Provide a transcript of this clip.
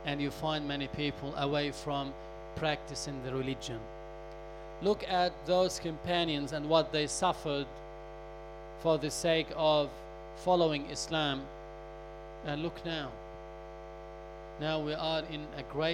and you find many people away from practicing the religion. Look at those companions and what they suffered for the sake of following Islam, and look now. Now we are in a great